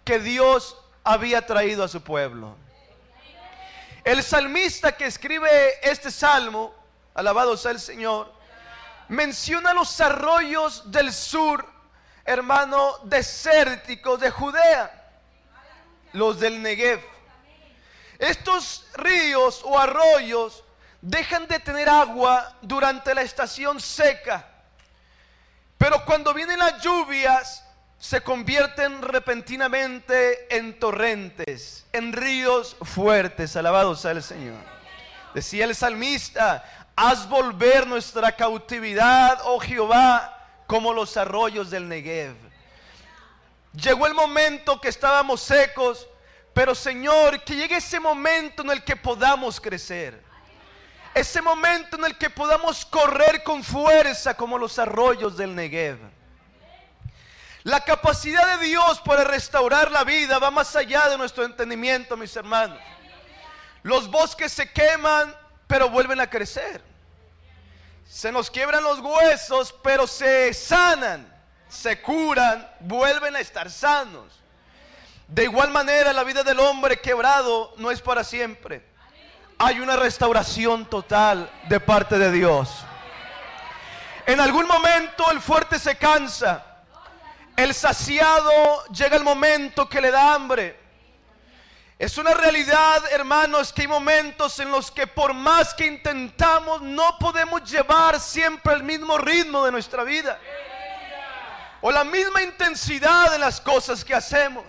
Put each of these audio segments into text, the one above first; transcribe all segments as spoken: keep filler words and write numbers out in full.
que Dios había traído a su pueblo. El salmista que escribe este salmo, alabado sea el Señor, menciona los arroyos del sur, hermano, desérticos de Judea, los del Negev. Estos ríos o arroyos dejan de tener agua durante la estación seca, pero cuando vienen las lluvias se convierten repentinamente en torrentes, en ríos fuertes. Alabado sea el Señor. Decía el salmista: haz volver nuestra cautividad, oh Jehová, como los arroyos del Negev. Llegó el momento que estábamos secos, pero Señor, que llegue ese momento en el que podamos crecer, ese momento en el que podamos correr con fuerza como los arroyos del Negev. La capacidad de Dios para restaurar la vida va más allá de nuestro entendimiento, mis hermanos. Los bosques se queman, pero vuelven a crecer. Se nos quiebran los huesos, pero se sanan, se curan, vuelven a estar sanos. De igual manera, la vida del hombre quebrado no es para siempre. Hay una restauración total de parte de Dios. En algún momento el fuerte se cansa. El saciado llega el momento que le da hambre. Es una realidad, hermanos, que hay momentos en los que por más que intentamos no podemos llevar siempre el mismo ritmo de nuestra vida o la misma intensidad en las cosas que hacemos.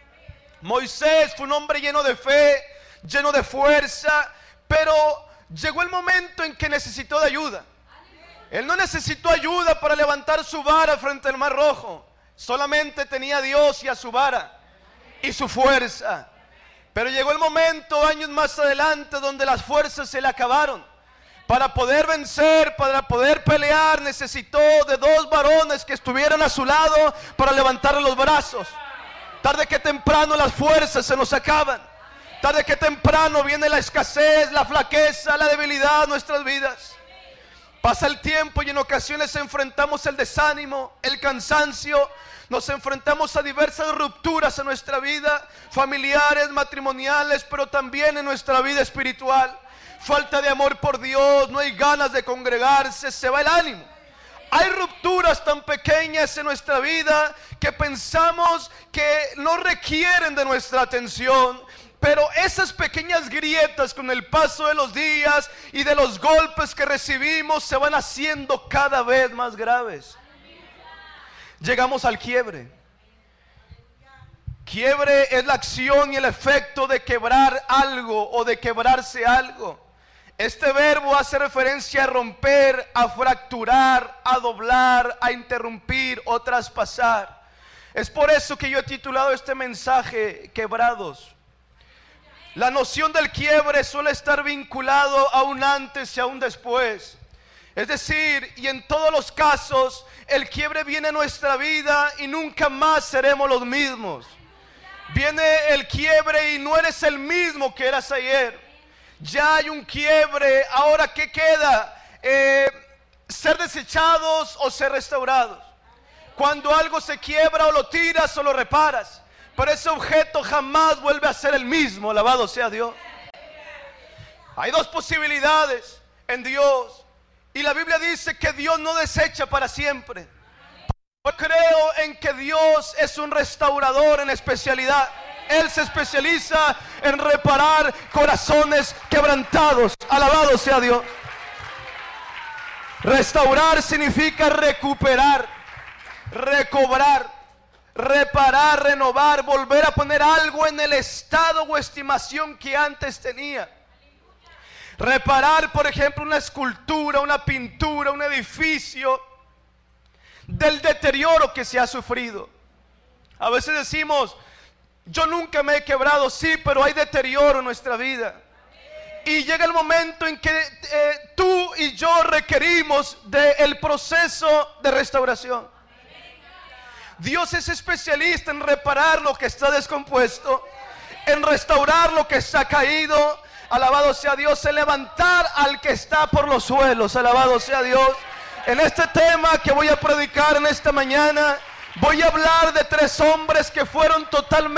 Moisés fue un hombre lleno de fe, lleno de fuerza, pero llegó el momento en que necesitó de ayuda. Él no necesitó ayuda para levantar su vara frente al Mar Rojo. Solamente tenía a Dios y a su vara y su fuerza. Pero llegó el momento, años más adelante, donde las fuerzas se le acabaron. Para poder vencer, para poder pelear, necesitó de dos varones que estuvieran a su lado para levantarle los brazos. Tarde que temprano las fuerzas se nos acaban. Tarde que temprano viene la escasez, la flaqueza, la debilidad en nuestras vidas. Pasa el tiempo y en ocasiones enfrentamos el desánimo, el cansancio. Nos enfrentamos a diversas rupturas en nuestra vida, familiares, matrimoniales, pero también en nuestra vida espiritual. Falta de amor por Dios, no hay ganas de congregarse, se va el ánimo. Hay rupturas tan pequeñas en nuestra vida que pensamos que no requieren de nuestra atención. Pero esas pequeñas grietas con el paso de los días y de los golpes que recibimos se van haciendo cada vez más graves. Llegamos al quiebre. Quiebre es la acción y el efecto de quebrar algo o de quebrarse algo. Este verbo hace referencia a romper, a fracturar, a doblar, a interrumpir o traspasar. Es por eso que yo he titulado este mensaje Quebrados. La noción del quiebre suele estar vinculado a un antes y a un después. Es decir, y en todos los casos, el quiebre viene a nuestra vida y nunca más seremos los mismos. Viene el quiebre y no eres el mismo que eras ayer. Ya hay un quiebre, ahora ¿qué queda? Eh, ser desechados o ser restaurados. Cuando algo se quiebra, o lo tiras o lo reparas. Pero ese objeto jamás vuelve a ser el mismo, alabado sea Dios. Hay dos posibilidades en Dios. Y la Biblia dice que Dios no desecha para siempre. Yo creo en que Dios es un restaurador en especialidad. Él se especializa en reparar corazones quebrantados. Alabado sea Dios. Restaurar significa recuperar, recobrar, reparar, renovar, volver a poner algo en el estado o estimación que antes tenía. Reparar, por ejemplo, una escultura, una pintura, un edificio, del deterioro que se ha sufrido. A veces decimos, yo nunca me he quebrado, sí, pero hay deterioro en nuestra vida. Y llega el momento en que eh, tú y yo requerimos del proceso de restauración. Dios es especialista en reparar lo que está descompuesto, en restaurar lo que está caído. Alabado sea Dios, en levantar al que está por los suelos. Alabado sea Dios. En este tema que voy a predicar en esta mañana, voy a hablar de tres hombres que fueron totalmente